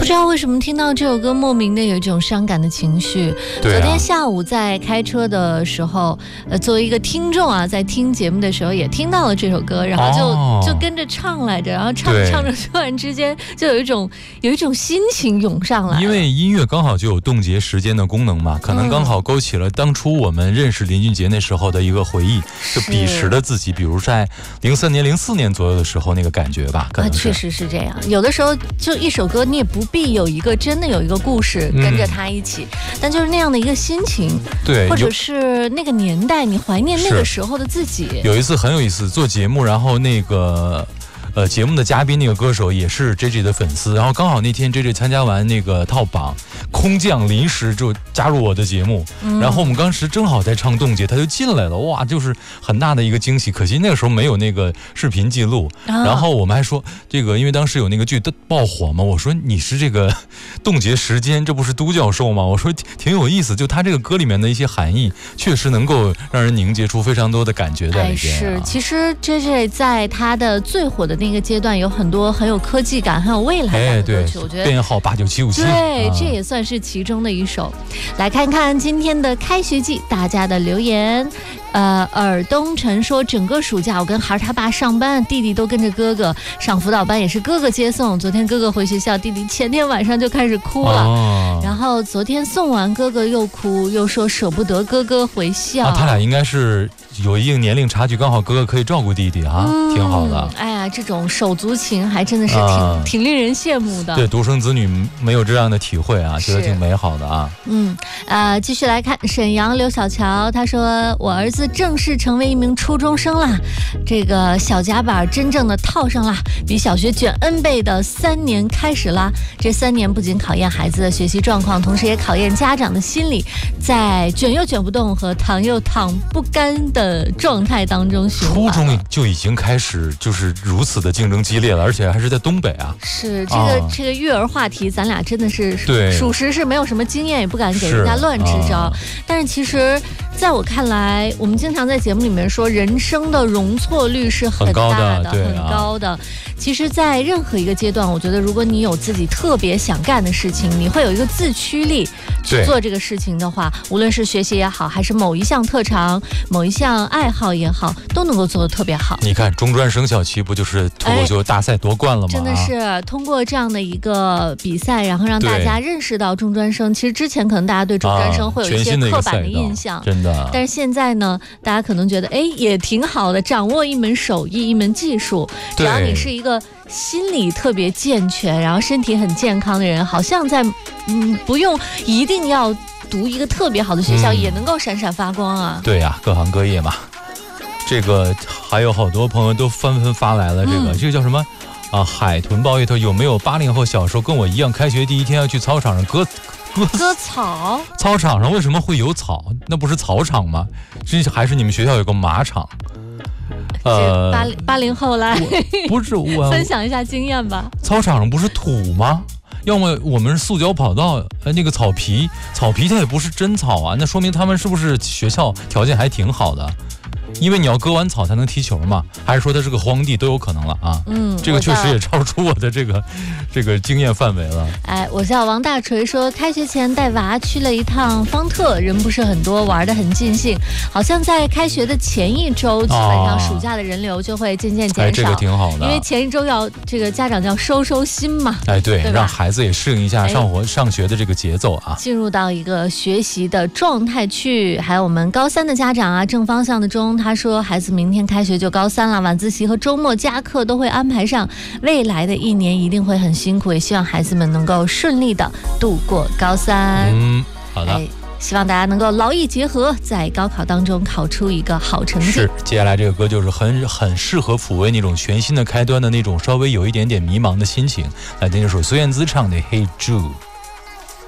不知道为什么听到这首歌，莫名的有一种伤感的情绪。昨天下午在开车的时候，作为一个听众啊，在听节目的时候也听到了这首歌，然后就跟着唱来着，然后唱着突然之间就有一种心情涌上来。 因为音乐刚好就有冻结时间的功能嘛，可能刚好勾起了当初我们认识林俊杰那时候的一个回忆，就彼时的自己，比如在03年、04年左右的时候那个感觉吧。可能确实是这样，有的时候就一首歌，你也不必真的有一个故事跟着他一起，但就是那样的一个心情， 对， 或者是那个年代，你怀念那个时候的自己。 有一次很有意思，做节目，然后那个节目的嘉宾那个歌手也是 JJ 的粉丝，然后刚好那天 JJ 参加完那个套榜，空降临时就加入我的节目，然后我们当时正好在唱冻结，他就进来了，哇，就是很大的一个惊喜。可惜那个时候没有那个视频记录，然后我们还说这个，因为当时有那个剧爆火嘛，我说你是这个冻结时间，这不是都教授吗？我说挺有意思，就他这个歌里面的一些含义，确实能够让人凝结出非常多的感觉在里边。 是，其实 JJ 在他的最火的那个阶段，有很多很有科技感、很有未来感的歌曲，我觉得编号89757， 对，这也算是其中的一首。来看看今天的开学季大家的留言。尔东晨说，整个暑假我跟孩儿他爸上班，弟弟都跟着哥哥上辅导班，也是哥哥接送。昨天哥哥回学校，弟弟前天晚上就开始哭了，然后昨天送完哥哥又哭，又说舍不得哥哥回校。 他俩应该是有一定年龄差距，刚好哥哥可以照顾弟弟啊，挺好的。 哎呀，这种手足情还真的是挺令人羡慕的。 对，独生子女没有这样的体会啊，觉得挺美好的啊。 继续来看沈阳刘小乔，他说我儿子正式成为一名初中生啦，这个小夹板真正的套上啦，比小学卷 N 倍的3年开始啦。这3年不仅考验孩子的学习状况，同时也考验家长的心理，在卷又卷不动和躺又躺不干的状态当中循环。 初中就已经开始就是如此的竞争激烈了，而且还是在东北啊。 是这个育儿话题，咱俩真的是属实是没有什么经验，也不敢给人家乱支招。但是其实在我看来，我们经常在节目里面说，人生的容错率是很大的，很高的。其实在任何一个阶段，我觉得如果你有自己特别想干的事情，你会有一个自驱力去做这个事情的话，无论是学习也好，还是某一项特长、某一项爱好也好，都能够做得特别好。 你看中专生小期不就是脱口秀大赛夺冠了吗？ 真的是通过这样的一个比赛，然后让大家认识到中专生。其实之前可能大家对中专生会有一些刻板的印象， 真的。 但是现在呢，大家可能觉得也挺好的，掌握一门手艺、一门技术，只要你是一个心理特别健全，然后身体很健康的人，好像在不用一定要读一个特别好的学校，也能够闪闪发光啊。 对呀，各行各业嘛。这个还有好多朋友都纷纷发来了，这个叫什么海豚报业头，有没有80后小时候跟我一样，开学第一天要去操场上割草？ 操场上为什么会有草？那不是草场吗？这还是你们学校有个马场 ？80后来不是我分享一下经验吧。 操场上不是土吗？要么我们是塑胶跑道，那个草皮它也不是真草啊，那说明他们是不是学校条件还挺好的？因为你要割完草才能踢球嘛，还是说它是个荒地都有可能了啊？这个确实也超出我的这个经验范围了。 我叫王大锤说，开学前带娃去了一趟方特，人不是很多，玩得很尽兴。好像在开学的前一周，基本上暑假的人流就会渐渐减少。 这个挺好的， 因为前一周要这个家长要收心嘛。 对，让孩子也适应一下上学的这个节奏啊， 进入到一个学习的状态去。还有我们高3的家长啊，正方向的中。他说孩子明天开学就高3了，晚自习和周末加课都会安排上，未来的1年一定会很辛苦，也希望孩子们能够顺利的度过高3。 好的， 希望大家能够劳逸结合，在高考当中考出一个好成绩。 是，接下来这个歌就是很适合抚慰那种全新的开端的那种稍微有一点点迷茫的心情。来听这首孙燕姿唱的《Hey Jude》。